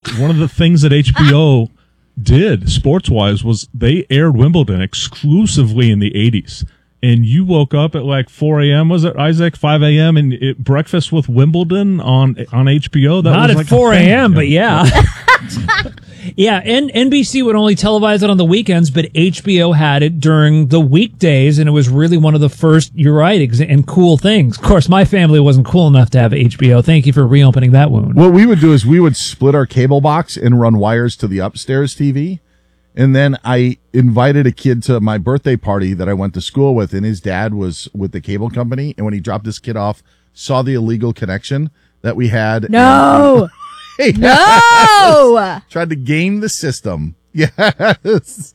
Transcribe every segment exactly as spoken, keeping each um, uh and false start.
one of the things that H B O did sports-wise was they aired Wimbledon exclusively in the eighties. And you woke up at like four a.m. Was it, Isaac? five a.m. and it, breakfast with Wimbledon on on H B O? That Not was at like four a.m., but yeah. Yeah, and N B C would only televise it on the weekends, but H B O had it during the weekdays, and it was really one of the first, you're right, ex- and cool things. Of course, my family wasn't cool enough to have H B O. Thank you for reopening that wound. What we would do is we would split our cable box and run wires to the upstairs T V. And then I invited a kid to my birthday party that I went to school with, and his dad was with the cable company. And when he dropped this kid off, saw the illegal connection that we had. No. And, no. Tried to game the system. Yes.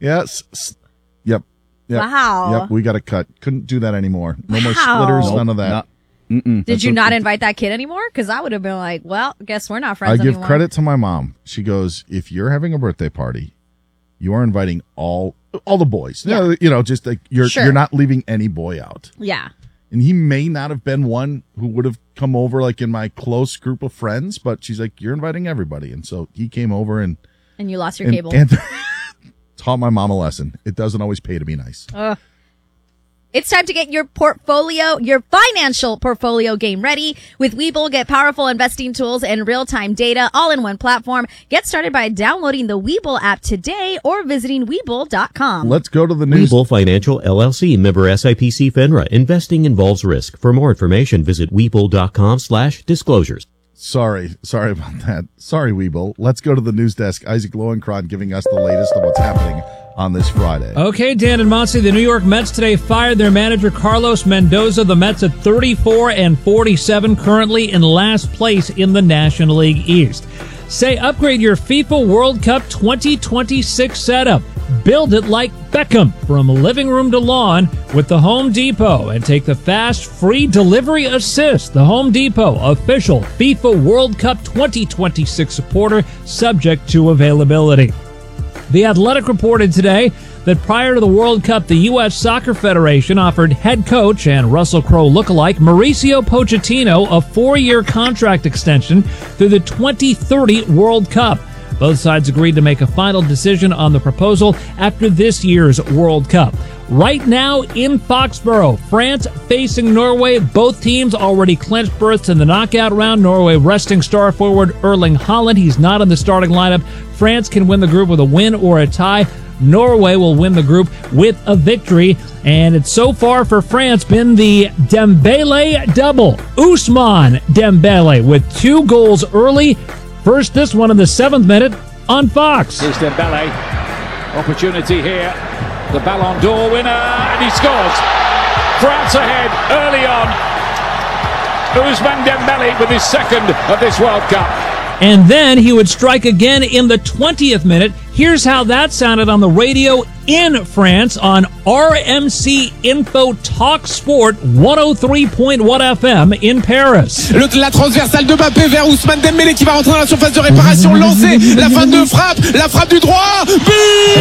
Yes. Yep. Yep. Wow. Yep. We got to cut. Couldn't do that anymore. No more Wow. splitters. Nope, none of that. not- Mm-mm. Did you what- not invite that kid anymore? Because I would have been like, well, guess we're not friends I give anymore. credit to my mom. She goes, if you're having a birthday party, you are inviting all all the boys. Yeah. You know, you know, just like you're Sure. you're not leaving any boy out. Yeah. And he may not have been one who would have come over like in my close group of friends, but she's like, you're inviting everybody. And so he came over and And you lost your and, cable. and taught my mom a lesson. It doesn't always pay to be nice. Ugh. It's time to get your portfolio, your financial portfolio game ready. With Webull, get powerful investing tools and real-time data all in one platform. Get started by downloading the Webull app today or visiting Webull dot com. Let's go to the news. Webull Financial, L L C, member S I P C FINRA. Investing involves risk. For more information, visit Webull dot com slash disclosures. Sorry. Sorry about that. Sorry, Weeble. Let's go to the news desk. Isaac Lowenkron giving us the latest of what's happening on this Friday. Okay, Dan and Monty, the New York Mets today fired their manager Carlos Mendoza. The Mets at thirty-four and forty-seven, currently in last place in the National League East. Say upgrade your FIFA World Cup twenty twenty-six setup. Build it like Beckham, from living room to lawn with the Home Depot, and take the fast, free delivery assist. The Home Depot, official FIFA World Cup twenty twenty-six supporter, subject to availability. The Athletic reported today that prior to the World Cup, the U S Soccer Federation offered head coach and Russell Crowe lookalike Mauricio Pochettino a four-year contract extension through the twenty thirty World Cup. Both sides agreed to make a final decision on the proposal after this year's World Cup. Right now in Foxborough, France facing Norway. Both teams already clinched berths in the knockout round. Norway resting star forward Erling Haaland. He's not in the starting lineup. France can win the group with a win or a tie. Norway will win the group with a victory. And it's so far for France been the Dembele double. Ousmane Dembele with two goals early. First, this one in the seventh minute on Fox. Here's Dembele. Opportunity here. The Ballon d'Or winner, and he scores. France ahead early on. Ousmane Dembele with his second of this World Cup. And then he would strike again in the twentieth minute. Here's how that sounded on the radio in France on R M C Info Talk Sport one oh three point one F M in Paris. Le, la transversale de Mbappé vers Ousmane Dembélé qui va rentrer dans la surface de réparation, lancé, la fin de frappe, la frappe du droit, but!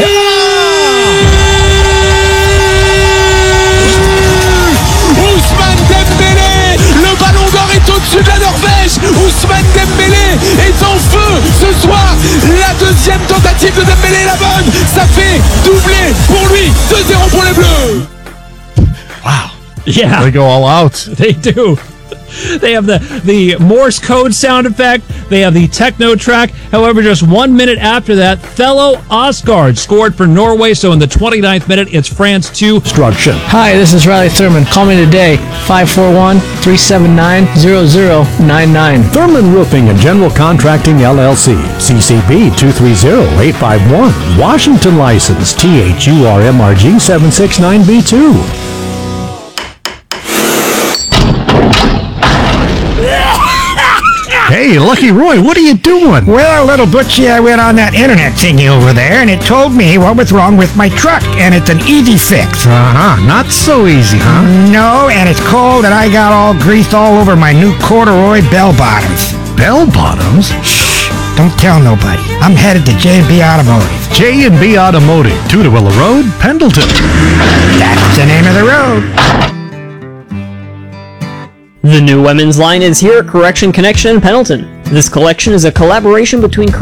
Ousmane Dembélé, le ballon d'or est au-dessus de la Norvège. Ousmane Dembélé est en feu ce soir. La deuxième tentative de Dembélé est la bonne. Ça fait doubler pour lui. deux zéro pour les Bleus. Wow. Yeah. They go all out. They do. They have the, the Morse code sound effect. They have the techno track. However, just one minute after that, Thelo Osgaard scored for Norway. So in the twenty-ninth minute, it's France two. Instruction. Hi, this is Riley Thurman. Call me today, five four one, three seven nine, zero zero nine nine. Thurman Roofing and General Contracting, L L C. C C B two three zero eight five one. Washington license, T H U R M R G seven six nine B two. Hey, Lucky Roy, what are you doing? Well, little Butchie, I went on that internet thingy over there, and it told me what was wrong with my truck, and it's an easy fix. Uh-huh, not so easy, huh? No, and it's cold, and I got all greased all over my new corduroy bell bottoms. Bell bottoms? Shh, don't tell nobody. I'm headed to J and B Automotive. J and B Automotive, Tudorilla Road, Pendleton. That's the name of the road. The new women's line is here at Correction Connection in Pendleton. This collection is a collaboration between